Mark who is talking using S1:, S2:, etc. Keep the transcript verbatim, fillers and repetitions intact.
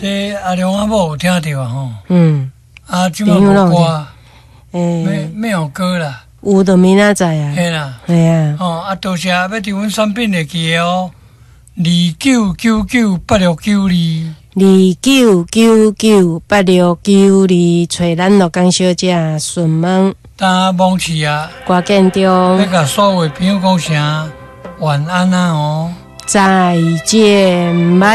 S1: 这阿良阿某有听到啊吼。
S2: 嗯。
S1: 啊，即满无歌，
S2: 诶，
S1: 没没有歌啦。
S2: 有就明仔载啊。
S1: 嘿啦。
S2: 系啊。
S1: 哦，啊，多谢要伫阮产品会记的哦。二九九九八六九二。
S2: 二九九九八六九二，找咱乐江小姐询问。
S1: 打蒙起啊。
S2: 郭建中。
S1: 要甲所有朋友讲声晚安啊哦。
S2: 再见，拜。